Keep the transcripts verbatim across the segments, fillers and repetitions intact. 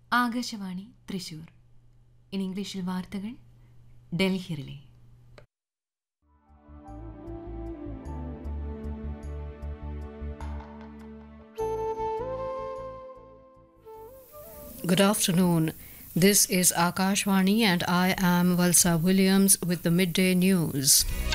Akashvani Thrissur. In ഇംഗ്ലീഷിൽ വാർത്തകൾ ഡൽഹിയിലെ. Good afternoon. This is Akashvani and I am Valsa Williams with the midday news.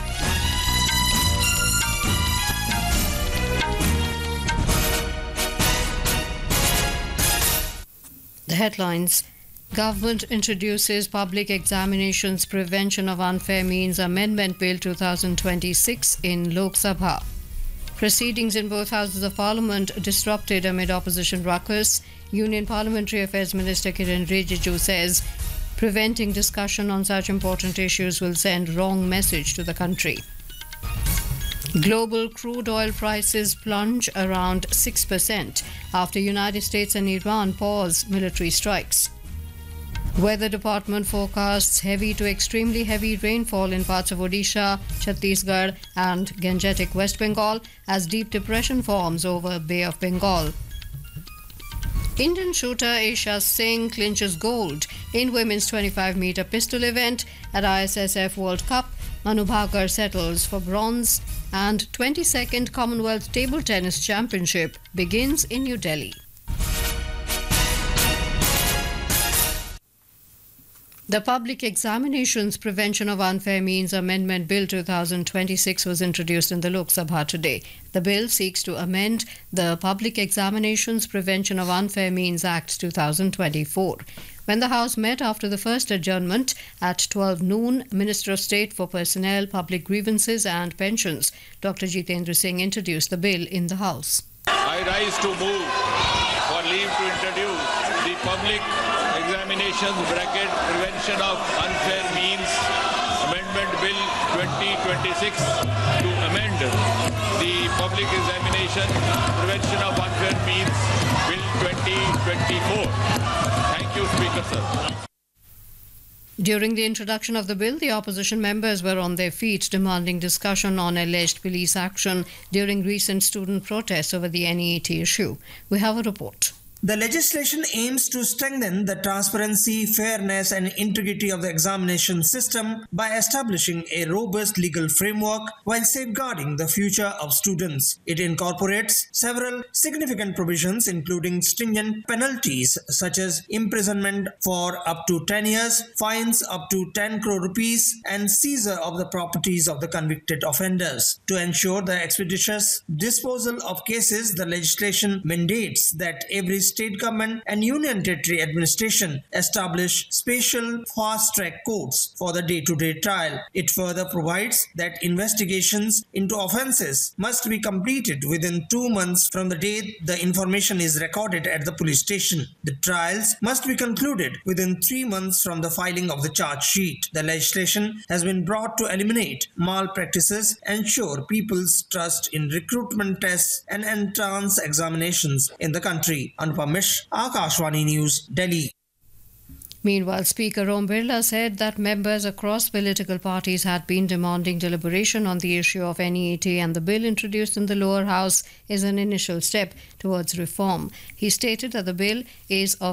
The headlines: Government introduces Public Examinations Prevention of Unfair Means Amendment Bill twenty twenty-six in Lok Sabha. Proceedings in both houses of Parliament disrupted amid opposition ruckus. Union Parliamentary Affairs Minister Kiren Rijiju says preventing discussion on such important issues will send wrong message to the country. Global crude oil prices plunge around six percent after United States and Iran pause military strikes. Weather Department forecasts heavy to extremely heavy rainfall in parts of Odisha, Chhattisgarh and Gangetic West Bengal as deep depression forms over Bay of Bengal. Indian shooter Aisha Singh clinches gold in women's twenty-five meter pistol event at I S S F World Cup. Manu Bhaker settles for bronze and twenty-second Commonwealth Table Tennis Championship begins in New Delhi. The Public Examinations Prevention of Unfair Means Amendment Bill twenty twenty-six was introduced in the Lok Sabha today. The bill seeks to amend the Public Examinations Prevention of Unfair Means Act twenty twenty-four. When the House met after the first adjournment at twelve noon, Minister of State for Personnel, Public Grievances and Pensions, Doctor Jitendra Singh, introduced the bill in the House. I rise to move for leave to introduce the Public Examinations Bracket Prevention of Unfair Means Amendment Bill twenty twenty-six to amend the Public Examination Prevention of Unfair Means Bill twenty twenty-four. Thank you, Speaker, sir. During the introduction of the bill, the opposition members were on their feet demanding discussion on alleged police action during recent student protests over the N E A T issue. We have a report. The legislation aims to strengthen the transparency, fairness and integrity of the examination system by establishing a robust legal framework while safeguarding the future of students. It incorporates several significant provisions including stringent penalties such as imprisonment for up to ten years, fines up to ten crore rupees and seizure of the properties of the convicted offenders. To ensure the expeditious disposal of cases, the legislation mandates that every state government and union territory administration establish special fast-track courts for the day-to-day trial. It further provides that investigations into offences must be completed within two months from the date the information is recorded at the police station. The trials must be concluded within three months from the filing of the charge sheet. The legislation has been brought to eliminate malpractices, ensure people's trust in recruitment tests and entrance examinations in the country. Mish, Akashvani News, Delhi. Meanwhile, Speaker Om Birla said that members across political parties had been demanding deliberation on the issue of N E A T and the bill introduced in the lower house is an initial step towards reform. He stated that the bill is of